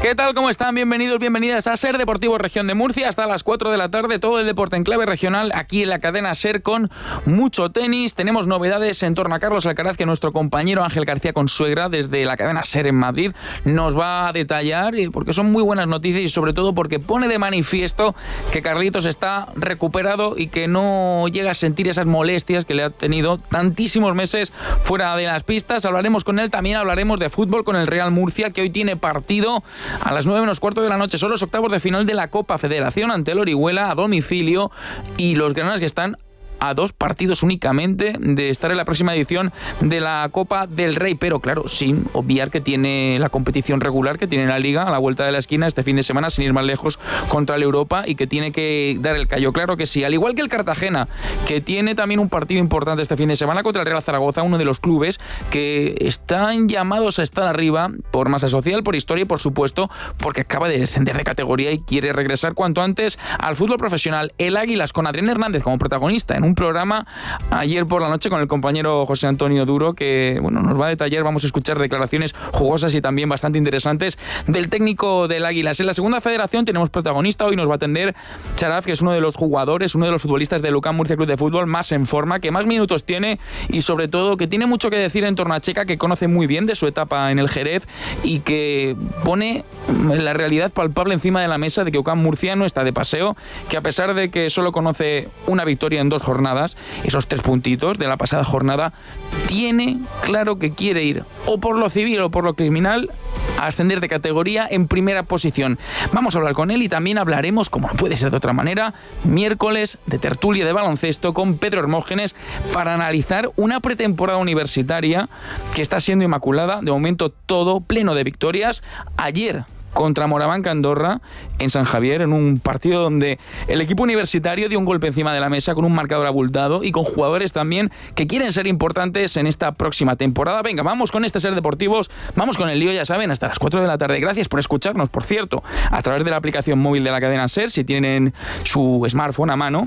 ¿Qué tal? ¿Cómo están? Bienvenidos, bienvenidas a SER Deportivo Región de Murcia. Hasta las 4 de la tarde, todo el deporte en clave regional aquí en la cadena SER con mucho tenis. Tenemos novedades en torno a Carlos Alcaraz, que nuestro compañero Ángel García Consuegra desde la cadena SER en Madrid nos va a detallar, porque son muy buenas noticias y sobre todo porque pone de manifiesto que Carlitos está recuperado y que no llega a sentir esas molestias que le ha tenido tantísimos meses fuera de las pistas. Hablaremos con él, también hablaremos de fútbol con el Real Murcia, que hoy tiene partido a las 9:15 de la noche. Son los octavos de final de la Copa Federación ante el Orihuela a domicilio, y los granas que están a 2 partidos únicamente de estar en la próxima edición de la Copa del Rey, pero claro, sin obviar que tiene la competición regular que tiene la Liga a la vuelta de la esquina este fin de semana, sin ir más lejos, contra el Europa, y que tiene que dar el callo. Claro que sí, al igual que el Cartagena, que tiene también un partido importante este fin de semana contra el Real Zaragoza, uno de los clubes que están llamados a estar arriba por masa social, por historia y por supuesto porque acaba de descender de categoría y quiere regresar cuanto antes al fútbol profesional. El Águilas, con Adrián Hernández como protagonista en un programa ayer por la noche con el compañero José Antonio Duro, que nos va a detallar. Vamos a escuchar declaraciones jugosas y también bastante interesantes del técnico del Águilas. En la segunda federación tenemos protagonista, hoy nos va a atender Charaf, que es uno de los jugadores, uno de los futbolistas del UCAM Murcia Club de Fútbol más en forma, que más minutos tiene y sobre todo que tiene mucho que decir en torno a Checa, que conoce muy bien de su etapa en el Jerez y que pone la realidad palpable encima de la mesa de que UCAM Murcia no está de paseo, que a pesar de que solo conoce una victoria en 2 jornadas, esos 3 puntitos de la pasada jornada, tiene claro que quiere ir o por lo civil o por lo criminal a ascender de categoría en primera posición. Vamos a hablar con él y también hablaremos, como no puede ser de otra manera, miércoles de tertulia de baloncesto con Pedro Hermógenes para analizar una pretemporada universitaria que está siendo inmaculada. De momento todo pleno de victorias. Ayer contra Morabanca Andorra en San Javier, en un partido donde el equipo universitario dio un golpe encima de la mesa con un marcador abultado y con jugadores también que quieren ser importantes en esta próxima temporada. Venga, vamos con este SER Deportivos, vamos con el lío, ya saben, hasta las 4 de la tarde. Gracias por escucharnos, por cierto, a través de la aplicación móvil de la cadena SER. Si tienen su smartphone a mano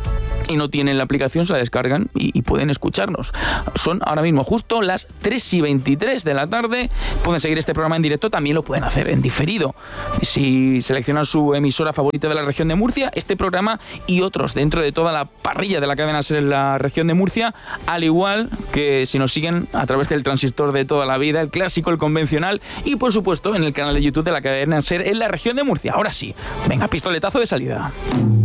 y no tienen la aplicación, se la descargan y pueden escucharnos. Son ahora mismo justo las 3:23 de la tarde. Pueden seguir este programa en directo, también lo pueden hacer en diferido. Si seleccionan su emisora favorita de la región de Murcia, este programa y otros dentro de toda la parrilla de la cadena SER en la región de Murcia, al igual que si nos siguen a través del transistor de toda la vida, el clásico, el convencional, y por supuesto en el canal de YouTube de la cadena SER en la región de Murcia. Ahora sí, venga, pistoletazo de salida.